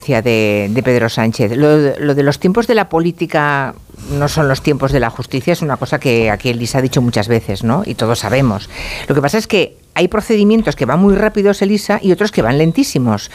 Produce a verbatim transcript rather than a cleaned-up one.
De, de Pedro Sánchez. Lo, lo de los tiempos de la política no son los tiempos de la justicia, es una cosa que aquí Elisa ha dicho muchas veces, ¿no? Y todos sabemos. Lo que pasa es que hay procedimientos que van muy rápidos, Elisa, y otros que van lentísimos.